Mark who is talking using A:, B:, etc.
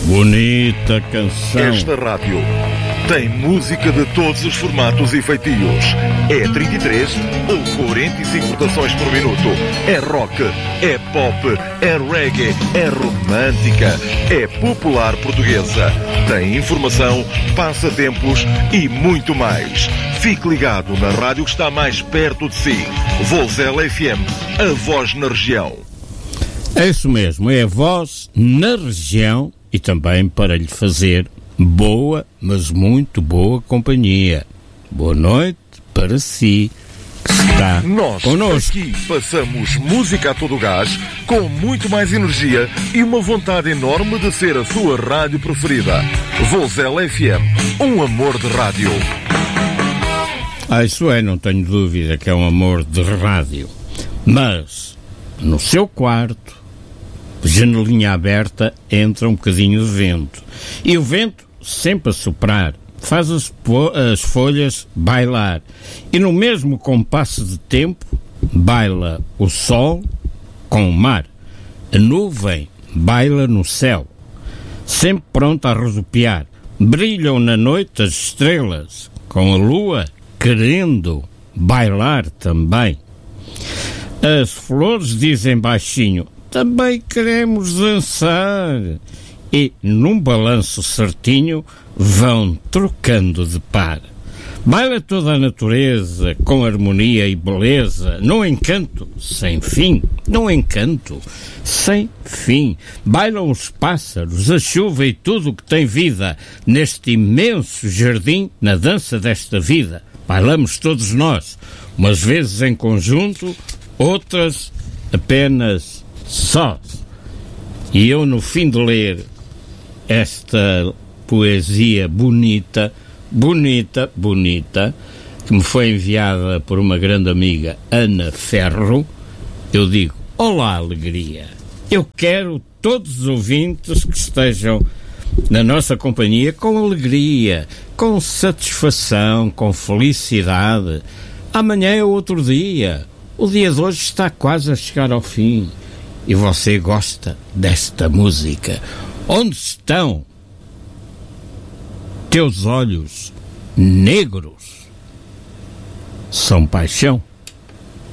A: Bonita canção.
B: Esta rádio tem música de todos os formatos e feitios. É 33 ou 45 rotações por minuto. É rock, é pop, é reggae, é romântica, é popular portuguesa. Tem informação, passatempos e muito mais. Fique ligado na rádio que está mais perto de si. Vozela FM, a voz na região.
A: É isso mesmo, é a voz na região e também para lhe fazer boa, mas muito boa companhia. Boa noite para si que está
B: Nós
A: connosco.
B: Aqui passamos música a todo gás, com muito mais energia e uma vontade enorme de ser a sua rádio preferida. Vozela FM, um amor de rádio.
A: Isso é, não tenho dúvida que é um amor de rádio. Mas, no seu quarto, janelinha aberta, entra um bocadinho de vento. E o vento, sempre a soprar, faz as folhas bailar. E no mesmo compasso de tempo, baila o sol com o mar. A nuvem baila no céu, sempre pronta a rodopiar. Brilham na noite as estrelas, com a lua querendo bailar também. As flores dizem baixinho: também queremos dançar. E, num balanço certinho, vão trocando de par. Baila toda a natureza, com harmonia e beleza, num encanto sem fim, num encanto sem fim. Bailam os pássaros, a chuva e tudo o que tem vida, neste imenso jardim, na dança desta vida. Bailamos todos nós, umas vezes em conjunto, outras apenas sós. E eu, no fim de ler esta poesia bonita, que me foi enviada por uma grande amiga, Ana Ferro, eu digo: olá, alegria. Eu quero todos os ouvintes que estejam na nossa companhia com alegria, com satisfação, com felicidade. Amanhã é outro dia. O dia de hoje está quase a chegar ao fim. E você gosta desta música. Onde estão teus olhos negros? São paixão.